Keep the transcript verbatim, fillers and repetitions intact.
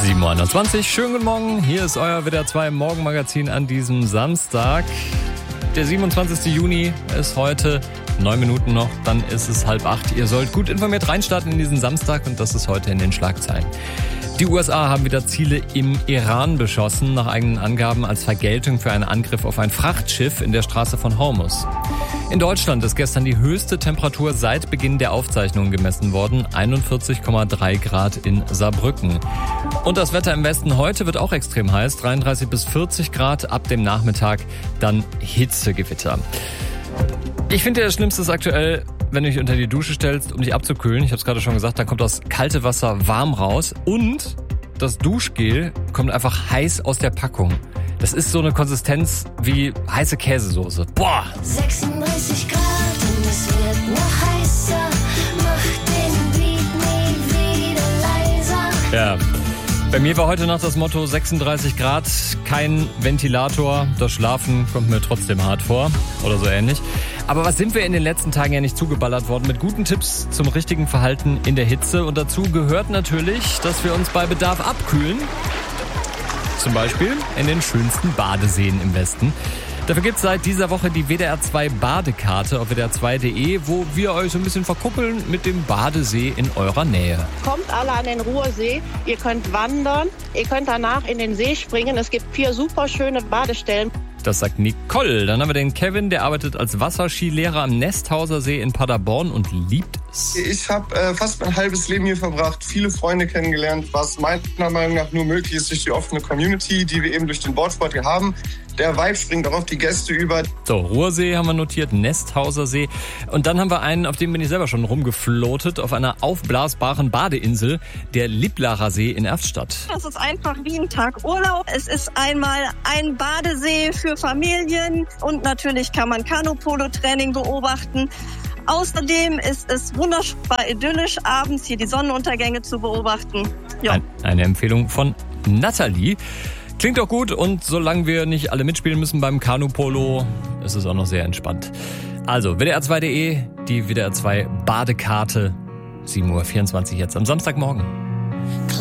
sieben Uhr einundzwanzig, schönen guten Morgen, hier ist euer W D R zwei Morgenmagazin an diesem Samstag. Der siebenundzwanzigste Juni ist heute, neun Minuten noch, dann ist es halb acht. Ihr sollt gut informiert reinstarten in diesen Samstag und das ist heute in den Schlagzeilen. Die U S A haben wieder Ziele im Iran beschossen, nach eigenen Angaben als Vergeltung für einen Angriff auf ein Frachtschiff in der Straße von Hormuz. In Deutschland ist gestern die höchste Temperatur seit Beginn der Aufzeichnungen gemessen worden, einundvierzig Komma drei Grad in Saarbrücken. Und das Wetter im Westen heute wird auch extrem heiß, dreiunddreißig bis vierzig Grad, ab dem Nachmittag dann Hitzegewitter. Ich finde, das Schlimmste ist aktuell, wenn du dich unter die Dusche stellst, um dich abzukühlen. Ich habe es gerade schon gesagt, dann kommt das kalte Wasser warm raus und das Duschgel kommt einfach heiß aus der Packung. Das ist so eine Konsistenz wie heiße Käsesoße. Boah! sechsunddreißig Grad und es wird noch heißer. Mach den Beat nie wieder leiser. Ja. Bei mir war heute Nacht das Motto sechsunddreißig Grad, kein Ventilator. Das Schlafen kommt mir trotzdem hart vor oder so ähnlich. Aber was sind wir in den letzten Tagen ja nicht zugeballert worden mit guten Tipps zum richtigen Verhalten in der Hitze. Und dazu gehört natürlich, dass wir uns bei Bedarf abkühlen. Zum Beispiel in den schönsten Badeseen im Westen. Dafür gibt es seit dieser Woche die W D R zwei Badekarte auf W D R zwei Punkt de, wo wir euch so ein bisschen verkuppeln mit dem Badesee in eurer Nähe. Kommt alle an den Ruhrsee, ihr könnt wandern, ihr könnt danach in den See springen. Es gibt vier super schöne Badestellen. Das sagt Nicole. Dann haben wir den Kevin, der arbeitet als Wasserskilehrer am Nesthauser See in Paderborn und liebt es. Ich habe äh, fast mein halbes Leben hier verbracht, viele Freunde kennengelernt, was meiner Meinung nach nur möglich ist durch die offene Community, die wir eben durch den Boardsport hier haben. Der Vibe springt auch auf die Gäste über. So, Ruhrsee haben wir notiert, Nesthauser See. Und dann haben wir einen, auf dem bin ich selber schon rumgefloatet, auf einer aufblasbaren Badeinsel, der Lieblacher See in Erftstadt. Das ist einfach wie ein Tag Urlaub. Es ist einmal ein Badesee für Familien und natürlich kann man Kanu-Polo-Training beobachten. Außerdem ist es wunderbar idyllisch, abends hier die Sonnenuntergänge zu beobachten. Ja. Ein, eine Empfehlung von Nathalie. Klingt doch gut und solange wir nicht alle mitspielen müssen beim Kanu-Polo, ist es auch noch sehr entspannt. Also W D R zwei Punkt de, die W D R zwei Badekarte, sieben Uhr vierundzwanzig jetzt am Samstagmorgen.